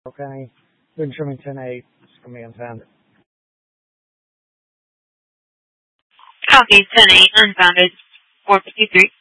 County, Boone Sherman 10-8, command founded. Copy 10-8, unfounded, 453.